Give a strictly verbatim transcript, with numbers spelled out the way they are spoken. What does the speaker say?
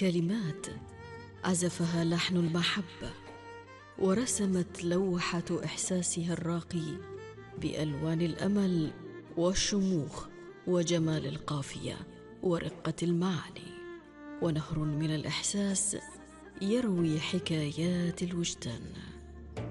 كلمات عزفها لحن المحبة، ورسمت لوحة إحساسها الراقي بألوان الأمل والشموخ وجمال القافية ورقة المعاني، ونهر من الإحساس يروي حكايات الوجدان.